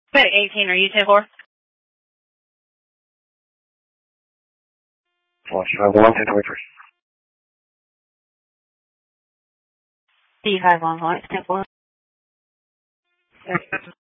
Medic 18, are you 10-4? C511, 1023. C511, it's 10-4.